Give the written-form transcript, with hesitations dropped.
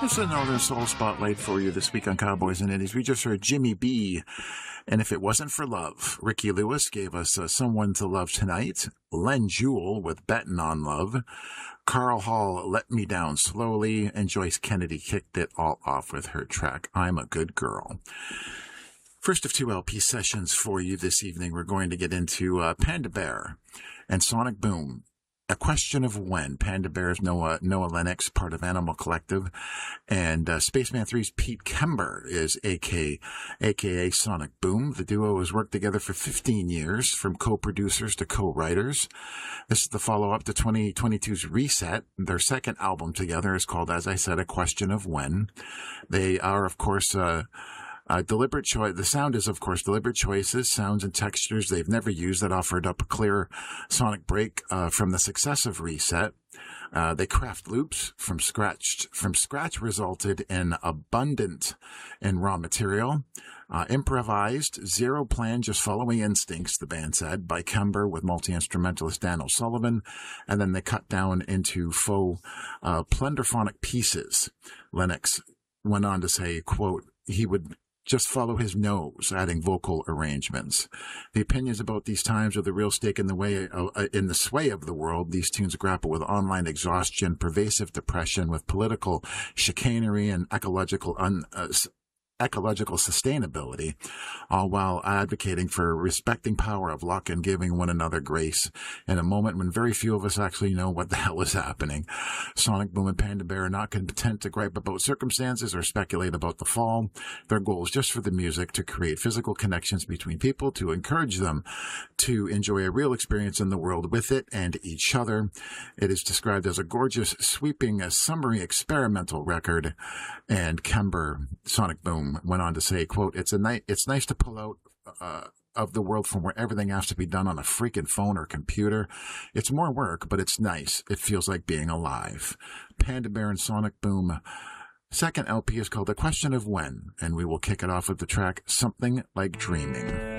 There's another soul spotlight for you this week on Cowboys and Indies. We just heard Jimmy B. And If It Wasn't for Love. Ricky Lewis gave us Someone to Love Tonight. Len Jewell with Bettin' on Love. Carl Hall, Let Me Down Slowly. And Joyce Kennedy kicked it all off with her track, I'm a Good Girl. First of two LP sessions for you this evening. We're going to get into Panda Bear and Sonic Boom. A Question of When. Panda Bear's Noah Lennox, part of Animal Collective. And Spaceman 3's Pete Kember is aka Sonic Boom. The duo has worked together for 15 years, from co-producers to co-writers. This is the follow-up to 2022's Reset. Their second album together is called, as I said, A Question of When. They are, of course, deliberate choice. The sound is, of course, deliberate choices, sounds and textures they've never used that offered up a clear sonic break from the success of Reset. They craft loops from scratch. Resulted in abundant and raw material. Improvised, zero plan, just following instincts, the band said, by Kember with multi-instrumentalist Dan O'Sullivan. And then they cut down into faux plenderphonic pieces. Lennox went on to say, quote, he would just follow his nose, adding vocal arrangements. The opinions about these times are the real stake in the sway of the world. These tunes grapple with online exhaustion, pervasive depression, with political chicanery and ecological sustainability, all while advocating for respecting power of luck and giving one another grace in a moment when very few of us actually know what the hell is happening. Sonic Boom and Panda Bear are not content to gripe about circumstances or speculate about the fall. Their goal is just for the music to create physical connections between people, to encourage them to enjoy a real experience in the world with it and each other. It is described as a gorgeous, sweeping, summery experimental record. And Kember, Sonic Boom, went on to say, quote, it's nice to pull out of the world from where everything has to be done on a freaking phone or computer. It's more work, but it's nice. It feels like being alive. Panda Bear and Sonic Boom. Second LP is called A Question of When, and we will kick it off with the track Something Like Dreaming.